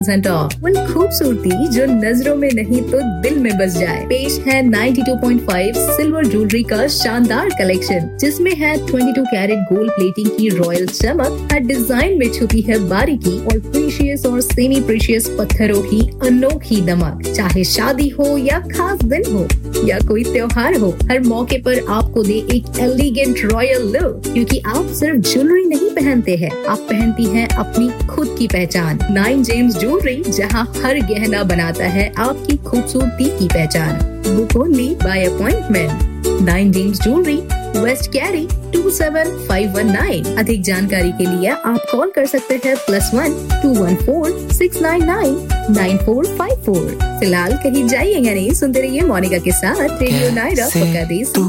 उन खूबसूरती जो नजरों में नहीं तो दिल में बस जाए। पेश है 92.5 सिल्वर ज्वेलरी का शानदार कलेक्शन, जिसमें है 22 कैरेट गोल्ड प्लेटिंग की रॉयल चमक, हर डिजाइन में छुपी है बारीकी और प्रीशियस और सेमी प्रीशियस पत्थरों की अनोखी दमक। चाहे शादी हो या खास दिन हो या कोई त्योहार हो, हर मौके पर आपको दे एक एलिगेंट रॉयल लुक, क्योंकि आप सिर्फ ज्वेलरी नहीं पहनते हैं, आप पहनती हैं अपनी खुद की पहचान। 9 जेम्स ज्वेलरी, जहां हर गहना बनाता है आपकी खूबसूरती की पहचान। Book only by appointment. 9 James jewellery, waste carry 27519। अधिक जानकारी के लिए आप कॉल कर सकते हैं +1 214 699 9454। फिलहाल कहीं जाइएगा नहीं, सुनते रहिए मोनिका के साथ रेडियो नायरा।